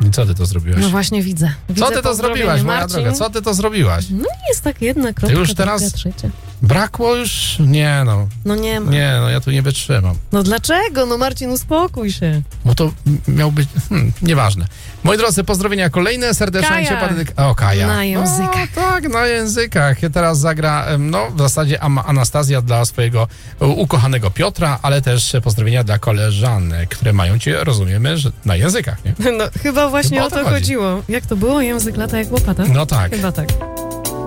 I co ty to zrobiłaś? No właśnie widzę. Co ty to zrobiłaś, moja droga? Co ty to zrobiłaś? No jest tak jedna kropka, Ty już teraz druga, trzecia. brakło już? Nie no. No nie ma. Nie no, ja tu nie wytrzymam. No dlaczego? No Marcin, uspokój się. Bo to miał być... nieważne. Moi drodzy, pozdrowienia kolejne. Serdecznie Kaja. Kaja. Na językach. O, tak, na językach. Teraz zagra, w zasadzie Anastazja dla swojego ukochanego Piotra, ale też pozdrowienia dla koleżanek, które mają cię, rozumiemy, że na językach, nie? No chyba właśnie Chyba o to chodziło. Jak to było? Język lata jak łopata? No tak. Chyba tak.